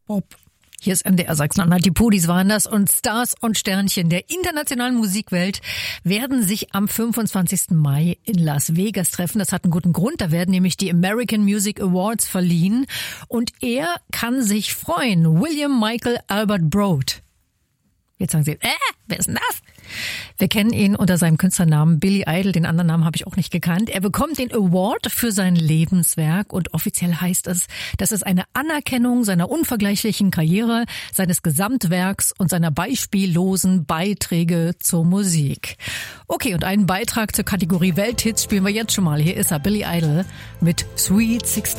Bob. Hier ist MDR Sachsen-Anhalt, die Pudis waren das und Stars und Sternchen der internationalen Musikwelt werden sich am 25. Mai in Las Vegas treffen. Das hat einen guten Grund, da werden nämlich die American Music Awards verliehen und er kann sich freuen. William Michael Albert Broad. Jetzt sagen Sie, wer ist denn das? Wir kennen ihn unter seinem Künstlernamen Billy Idol, den anderen Namen habe ich auch nicht gekannt. Er bekommt den Award für sein Lebenswerk und offiziell heißt es, das ist eine Anerkennung seiner unvergleichlichen Karriere, seines Gesamtwerks und seiner beispiellosen Beiträge zur Musik. Okay, und einen Beitrag zur Kategorie Welthits spielen wir jetzt schon mal. Hier ist er, Billy Idol mit Sweet 16.